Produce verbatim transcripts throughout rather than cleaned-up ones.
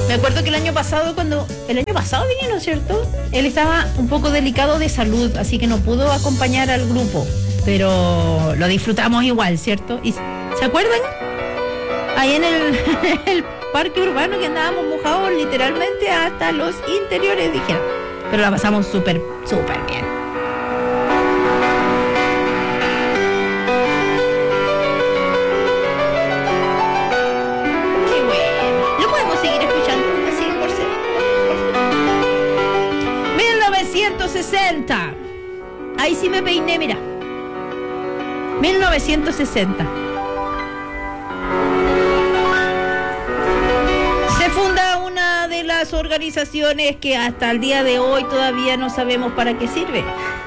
Me acuerdo que el año pasado, cuando... El año pasado vinieron, ¿cierto? Él estaba un poco delicado de salud, así que no pudo acompañar al grupo. Pero lo disfrutamos igual, ¿cierto? ¿Y se acuerdan? Ahí en el, el parque urbano que andábamos mojados literalmente hasta los interiores, dijeron. Pero la pasamos súper, súper bien. mil novecientos sesenta. Ahí sí me peiné, mira. mil novecientos sesenta. Se funda una de las organizaciones que hasta el día de hoy todavía no sabemos para qué sirve.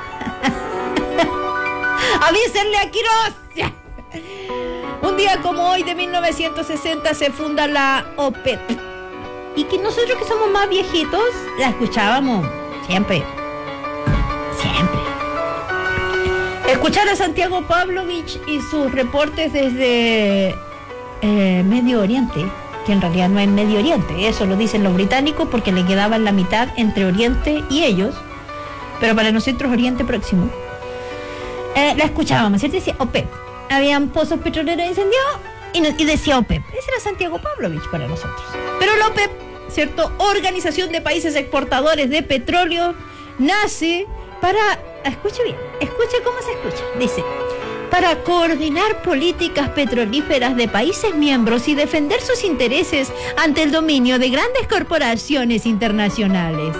¡Avísenle a Quirós! Un día como hoy de mil novecientos sesenta se funda la O P E P. Y que nosotros que somos más viejitos la escuchábamos siempre. Siempre. Escuchar a Santiago Pavlovich y sus reportes desde eh, Medio Oriente, que en realidad no es Medio Oriente, eso lo dicen los británicos porque le quedaban la mitad entre Oriente y ellos, pero para nosotros Oriente Próximo. Eh, la escuchábamos, ¿cierto? Decía O P E P. Habían pozos petroleros incendiados y, no, y decía O P E P. Ese era Santiago Pavlovich para nosotros. Pero la O P E P, ¿cierto? Organización de Países Exportadores de Petróleo, nace para, escuche bien, escuche cómo se escucha, dice, para coordinar políticas petrolíferas de países miembros y defender sus intereses ante el dominio de grandes corporaciones internacionales.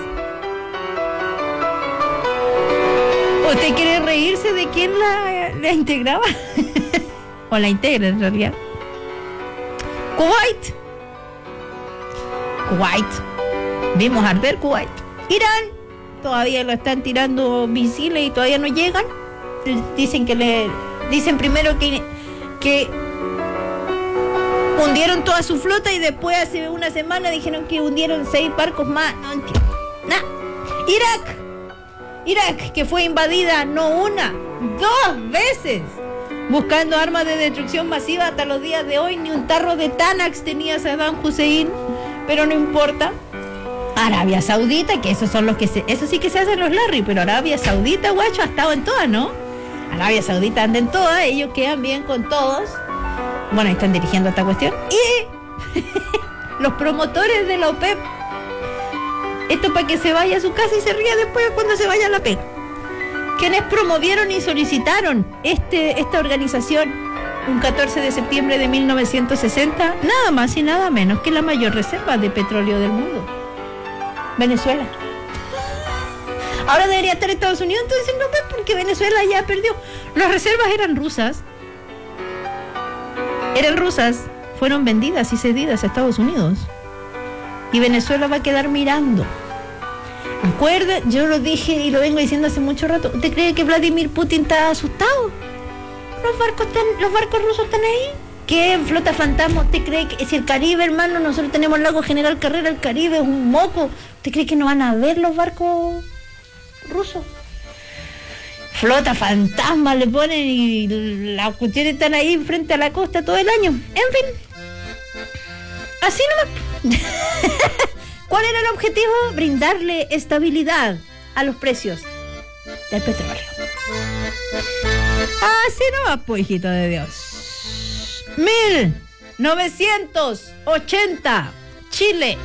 ¿Usted quiere reírse de quién la, la integraba? O la integra en realidad. Kuwait. Kuwait. Vimos arder Kuwait. Irán. Todavía lo están tirando misiles y todavía no llegan. Dicen que le dicen primero que que hundieron toda su flota y después hace una semana dijeron que hundieron seis barcos más. No entiendo. Nah. Irak. Irak, que fue invadida no una, dos veces, buscando armas de destrucción masiva. Hasta los días de hoy ni un tarro de Tanax tenía Saddam Hussein, pero no importa. Arabia Saudita, que esos son los que se, eso sí que se hacen los Larry, pero Arabia Saudita, guacho, ha estado en todas, ¿no? Arabia Saudita anda en todas, ellos quedan bien con todos. Bueno, ahí están dirigiendo esta cuestión. Y los promotores de la O P E P, esto para que se vaya a su casa y se ría después cuando se vaya a la pega. Quienes promovieron y solicitaron este, esta organización un catorce de septiembre de mil novecientos sesenta, nada más y nada menos que la mayor reserva de petróleo del mundo. Venezuela. Ahora debería estar Estados Unidos, entonces no, porque Venezuela ya perdió. Las reservas eran rusas. Eran rusas. Fueron vendidas y cedidas a Estados Unidos. Y Venezuela va a quedar mirando. Acuerda, yo lo dije y lo vengo diciendo hace mucho rato. ¿Usted cree que Vladimir Putin está asustado? Los barcos están, los barcos rusos están ahí. ¿Qué flota fantasma? ¿Usted cree que si el Caribe, hermano, nosotros tenemos el lago General Carrera, el Caribe es un moco? ¿Usted cree que no van a ver los barcos rusos? Flota fantasma le ponen y las cuestiones están ahí frente a la costa todo el año. En fin, así nomás. ¿Cuál era el objetivo? Brindarle estabilidad a los precios del petróleo. Así nomás, pues, hijito de Dios. mil novecientos ochenta, Chile.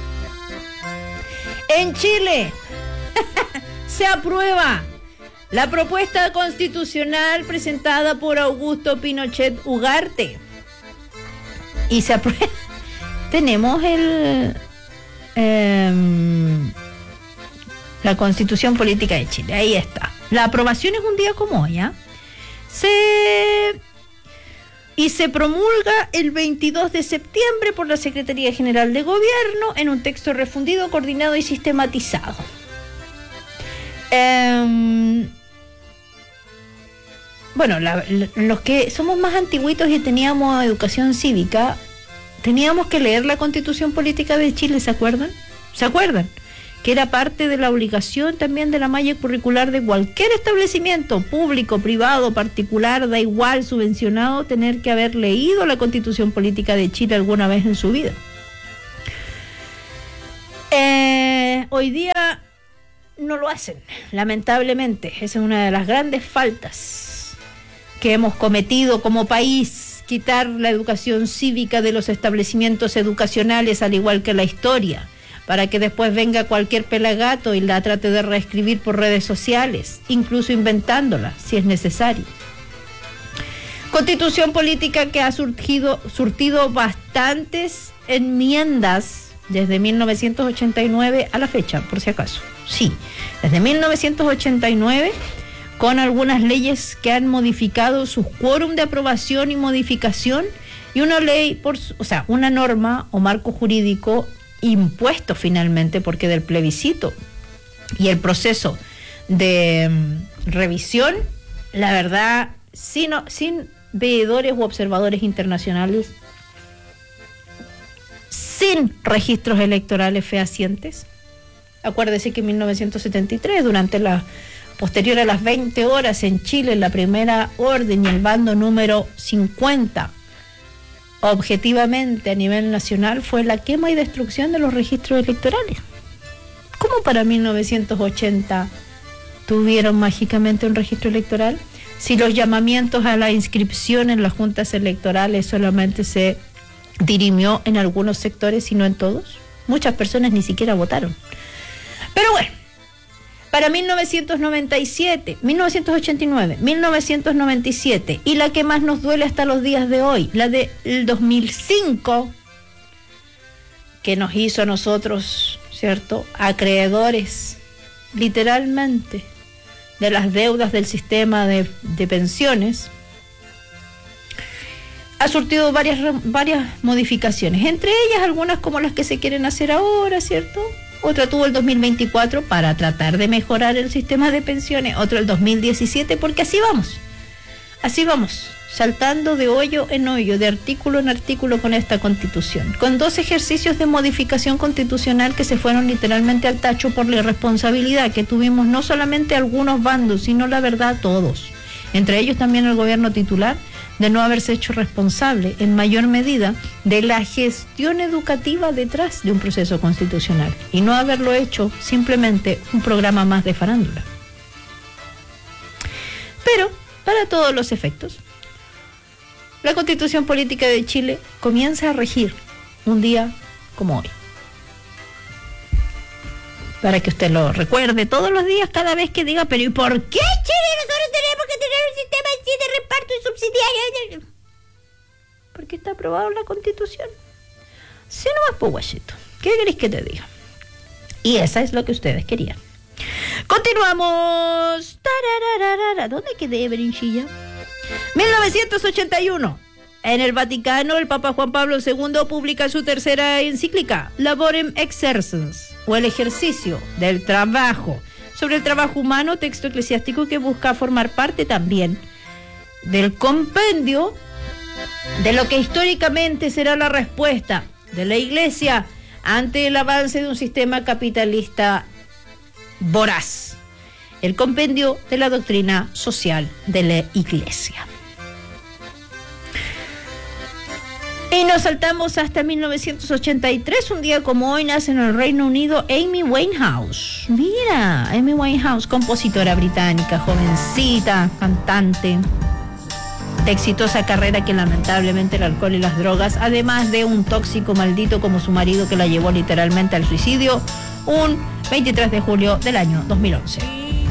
En Chile se aprueba la propuesta constitucional presentada por Augusto Pinochet Ugarte. Y se aprueba. Tenemos el eh, la Constitución Política de Chile. Ahí está. La aprobación es un día como hoy, ¿eh? Se y se promulga el veintidós de septiembre por la Secretaría General de Gobierno en un texto refundido, coordinado y sistematizado. Eh, bueno, la, la, los que somos más antiguitos y teníamos educación cívica, teníamos que leer la Constitución Política de Chile, ¿se acuerdan? ¿Se acuerdan? Que era parte de la obligación también de la malla curricular de cualquier establecimiento, público, privado, particular, da igual, subvencionado, tener que haber leído la Constitución Política de Chile alguna vez en su vida. hoy día no lo hacen, lamentablemente. Esa es una de las grandes faltas que hemos cometido como país, quitar la educación cívica de los establecimientos educacionales, al igual que la historia, para que después venga cualquier pelagato y la trate de reescribir por redes sociales, incluso inventándola, si es necesario. Constitución política que ha surgido, surtido bastantes enmiendas desde mil novecientos ochenta y nueve a la fecha, por si acaso. Sí, desde mil novecientos ochenta y nueve, con algunas leyes que han modificado sus quórum de aprobación y modificación, y una ley, por, o sea, una norma o marco jurídico impuesto finalmente, porque del plebiscito y el proceso de um, revisión, la verdad, sin, sin veedores u observadores internacionales, sin registros electorales fehacientes. Acuérdese que en mil novecientos setenta y tres, durante la posterior a las veinte horas en Chile, la primera orden y el bando número cincuenta, objetivamente a nivel nacional, fue la quema y destrucción de los registros electorales. ¿Cómo para mil novecientos ochenta tuvieron mágicamente un registro electoral? Si los llamamientos a la inscripción en las juntas electorales solamente se dirimió en algunos sectores y no en todos. Muchas personas ni siquiera votaron. Pero bueno, para mil novecientos noventa y siete, mil novecientos ochenta y nueve, mil novecientos noventa y siete y la que más nos duele hasta los días de hoy, la del dos mil cinco, que nos hizo a nosotros, ¿cierto?, acreedores, literalmente, de las deudas del sistema de, de pensiones, ha surtido varias, varias modificaciones, entre ellas algunas como las que se quieren hacer ahora, ¿cierto? Otra tuvo el dos mil veinticuatro para tratar de mejorar el sistema de pensiones, otro el dos mil diecisiete, porque así vamos, así vamos, saltando de hoyo en hoyo, de artículo en artículo con esta Constitución, con dos ejercicios de modificación constitucional que se fueron literalmente al tacho por la irresponsabilidad que tuvimos no solamente algunos bandos, sino la verdad todos, entre ellos también el gobierno titular, de no haberse hecho responsable en mayor medida de la gestión educativa detrás de un proceso constitucional y no haberlo hecho simplemente un programa más de farándula. Pero, para todos los efectos, la Constitución Política de Chile comienza a regir un día como hoy. Para que usted lo recuerde todos los días, cada vez que diga, pero ¿y por qué Chile nosotros tenemos que tener un sistema así de reparto y subsidiario? Porque está aprobado en la Constitución. Si no más, pues guachito, ¿qué querés que te diga? Y esa es lo que ustedes querían. Continuamos. Tarararara. ¿Dónde quedé, Berinchilla? mil novecientos ochenta y uno. En el Vaticano, el Papa Juan Pablo segundo publica su tercera encíclica, Laborem Exercens, o el ejercicio del trabajo, sobre el trabajo humano, texto eclesiástico que busca formar parte también del compendio de lo que históricamente será la respuesta de la Iglesia ante el avance de un sistema capitalista voraz. El compendio de la doctrina social de la Iglesia. Y nos saltamos hasta mil novecientos ochenta y tres, un día como hoy nace en el Reino Unido Amy Winehouse. Mira, Amy Winehouse, compositora británica, jovencita, cantante, de exitosa carrera que lamentablemente el alcohol y las drogas, además de un tóxico maldito como su marido que la llevó literalmente al suicidio, un veintitrés de julio del año dos mil once.